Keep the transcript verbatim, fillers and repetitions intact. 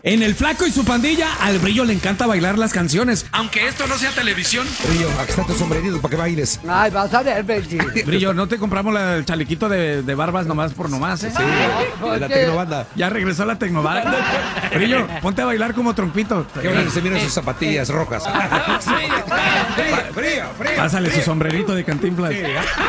En El Flaco y su pandilla, al Brillo le encanta bailar las canciones. Aunque esto no sea televisión. Brillo, aquí está tu sombrerito para que bailes. Ay, vas a ver, Benji. Brillo, no te compramos la- el chalequito de, de barbas nomás por nomás, ¿eh? Sí, de la ¿qué? tecnobanda. Ya regresó la tecnovada. Brillo, ponte a bailar como trompito. Qué bueno que se miran sus zapatillas rojas. Frío, frío, frío. Pásale su sombrerito de Cantinflas.